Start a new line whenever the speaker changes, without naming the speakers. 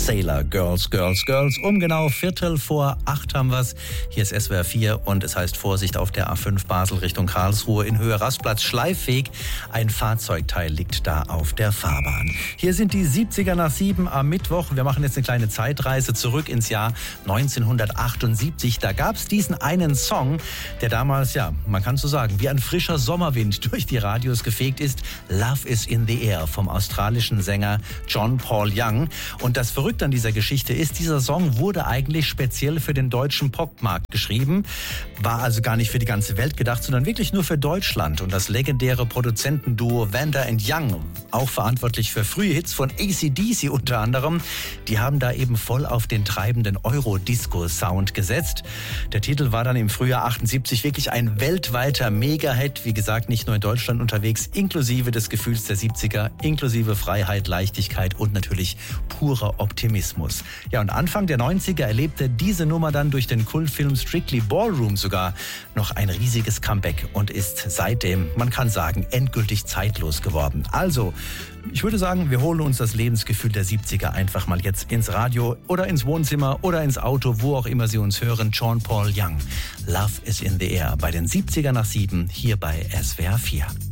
Sailor, Girls, Girls, Girls. Genau 7:45 haben wir's. Hier ist SWR 4 und es heißt Vorsicht auf der A5 Basel Richtung Karlsruhe in Höhe Rastplatz Schleiffweg. Ein Fahrzeugteil liegt da auf der Fahrbahn. Hier sind die 70er nach 7 am Mittwoch. Wir machen jetzt eine kleine Zeitreise zurück ins Jahr 1978. Da gab's diesen einen Song, der damals, ja, man kann so sagen, wie ein frischer Sommerwind durch die Radios gefegt ist. Love is in the Air vom australischen Sänger John Paul Young. Und das Verrückte an dieser Geschichte ist, dieser Song wurde eigentlich speziell für den deutschen Popmarkt geschrieben. War also gar nicht für die ganze Welt gedacht, sondern wirklich nur für Deutschland. Und das legendäre Produzentenduo Vanda and Young, auch verantwortlich für frühe Hits von AC/DC unter anderem, die haben da eben voll auf den treibenden Euro-Disco-Sound gesetzt. Der Titel war dann im Frühjahr 78 wirklich ein weltweiter Mega-Hit. Wie gesagt, nicht nur in Deutschland unterwegs, inklusive des Gefühls der 70er, inklusive Freiheit, Leichtigkeit und natürlich purer Optimismus. Ja, und Anfang der 90er erlebte diese Nummer dann durch den Kultfilm Strictly Ballroom sogar noch ein riesiges Comeback und ist seitdem, man kann sagen, endgültig zeitlos geworden. Also, ich würde sagen, wir holen uns das Lebensgefühl der 70er einfach mal jetzt ins Radio oder ins Wohnzimmer oder ins Auto, wo auch immer Sie uns hören. John Paul Young, Love is in the Air bei den 70er nach 7 hier bei SWR 4.